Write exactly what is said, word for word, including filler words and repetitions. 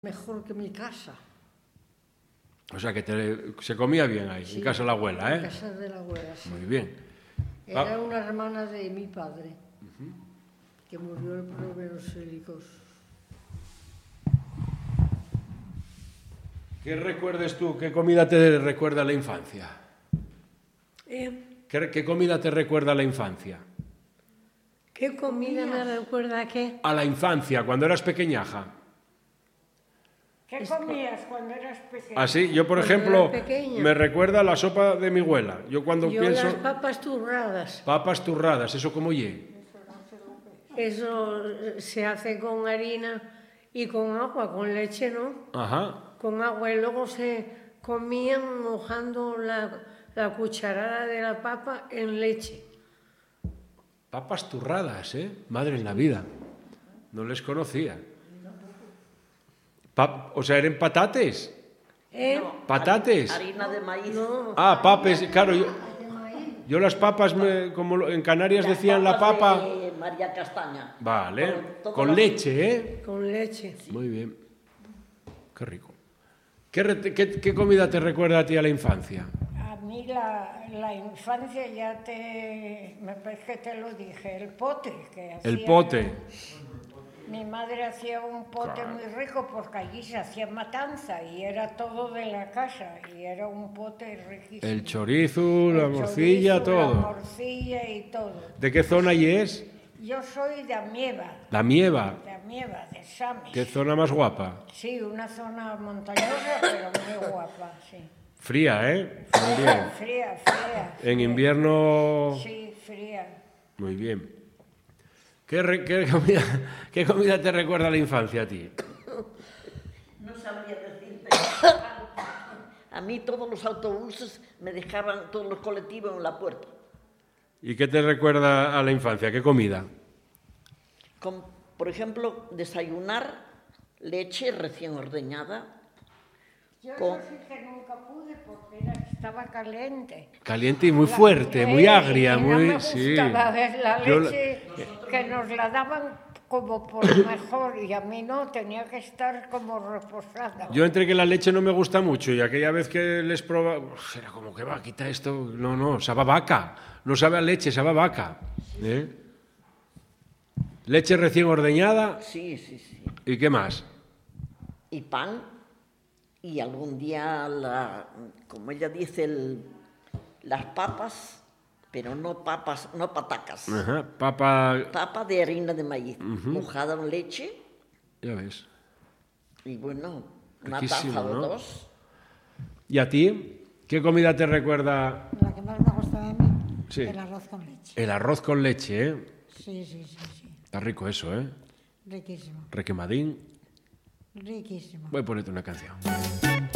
Mejor que mi casa. O sea, que te, se comía bien ahí, sí, en casa de la abuela, ¿eh? En casa de la abuela, sí. Muy bien. Era una hermana de mi padre, uh-huh, que murió por problemas hílicos. ¿Qué recuerdes tú? ¿Qué comida te recuerda a la infancia? ¿Eh? ¿Qué, ¿Qué comida te recuerda a la infancia? ¿Qué comida me recuerda a qué? A la infancia, cuando eras pequeñaja. ¿Qué comías cuando eras pequeña? Así, yo por Cuando ejemplo, era pequeña. me recuerda a la sopa de mi abuela. Yo cuando Yo pienso... las papas turradas. Papas turradas, ¿eso cómo ye? Eso se hace con harina y con agua, con leche, ¿no? Ajá. Con agua, y luego se comían mojando la, la cucharada de la papa en leche. Papas turradas, ¿eh? Madre en la vida. No les conocía. Pa- o sea, ¿eran patates? ¿Eh? No, ¿Patates? Harina de maíz. No. Ah, papes, claro. Yo, yo las papas, me- como en Canarias Las decían la papas papa... de María Castaña. Vale, Todo- todo con lo- leche, ¿eh? Con leche. Muy bien. Qué rico. ¿Qué, re- qué, qué comida te recuerda a ti a la infancia? A mí la, la infancia ya te... me parece que te lo dije, el pote. Que El hacía- pote. Mi madre hacía un pote muy rico porque allí se hacía matanza y era todo de la casa y era un pote riquísimo. El chorizo, la El morcilla, chorizo, todo. La morcilla y todo. ¿De qué zona y es? Yo soy de Amieva, La Mieva. de Amieva, de Samis. ¿Qué zona más guapa? Sí, una zona montañosa, pero muy guapa, sí. Fría, ¿eh? Muy Fría, bien. fría, fría. En invierno... Sí, fría. Muy bien. ¿Qué, re- qué comida, ¿Qué comida te recuerda a la infancia a ti? No sabría decirte. A mí todos los autobuses me dejaban, todos los colectivos en la puerta. ¿Y qué te recuerda a la infancia? ¿Qué comida? Con, por ejemplo, desayunar leche recién ordeñada. Yo Con- eso sí que nunca pude porque era, estaba caliente. Caliente y muy fuerte, muy Eh, agria, y muy... No me sí. gustaba ver la Yo la- leche que nos la daban como por mejor y a mí no, tenía que estar como reposada. Yo entre que la leche no me gusta mucho y aquella vez que les probaba, uf, era como que va, quita esto. No, no, sabe a vaca. No sabe a leche, sabe a vaca. ¿Eh? Leche recién ordeñada. Sí, sí, sí. ¿Y qué más? Y pan. Y algún día, la, como ella dice, el- las papas, pero no papas, no patacas. Ajá, papa... Papa de harina de maíz, mojada en leche Ya ves. y bueno, una Riquísimo, taza o ¿no? dos. ¿Y a ti? ¿Qué comida te recuerda La que más me gusta a mí, Sí. el arroz con leche. el arroz con leche, eh? Sí, sí, sí, sí. Está rico eso, ¿eh? Riquísimo, Requemadín. riquísimo. Voy a ponerte una canción.